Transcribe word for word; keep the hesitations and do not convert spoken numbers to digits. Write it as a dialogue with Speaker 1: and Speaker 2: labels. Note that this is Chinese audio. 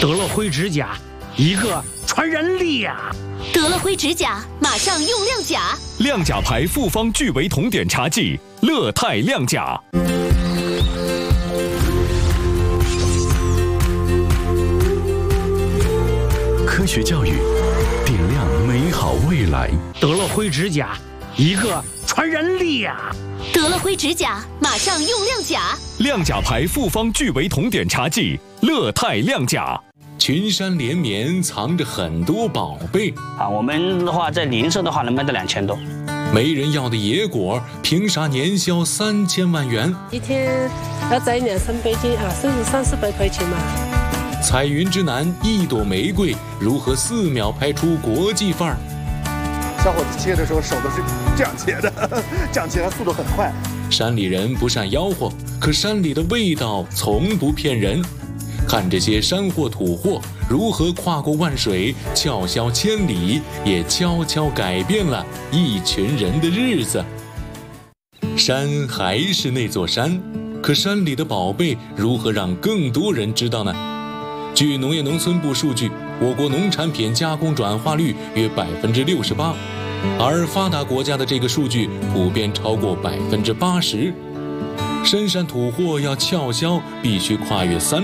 Speaker 1: 得了灰指甲，一个传染力呀！
Speaker 2: 得了灰指甲，马上用亮甲。
Speaker 3: 亮甲牌复方聚维酮碘茶剂，乐泰亮甲。
Speaker 4: 科学教育，点亮美好未来。
Speaker 1: 得了灰指甲，一个传染力呀！
Speaker 2: 得了灰指甲，马上用亮甲。
Speaker 3: 亮甲牌复方聚维酮碘茶剂，乐泰亮甲。
Speaker 5: 群山连绵，藏着很多宝贝
Speaker 6: 啊！我们的话，在零售的话能卖到两千多。
Speaker 5: 没人要的野果，凭啥年销三千万元？
Speaker 7: 一天要摘两三百斤啊，甚至三四百块钱嘛。
Speaker 5: 彩云之南，一朵玫瑰如何四秒拍出国际范儿？
Speaker 8: 小伙子切的时候手都是这样切的，这样切它速度很快。
Speaker 5: 山里人不善吆喝，可山里的味道从不骗人。看这些山货土货如何跨过万水，撬销千里，也悄悄改变了一群人的日子。山还是那座山，可山里的宝贝如何让更多人知道呢？据农业农村部数据，我国农产品加工转化率约百分之六十八，而发达国家的这个数据普遍超过百分之八十。深山土货要撬销，必须跨越三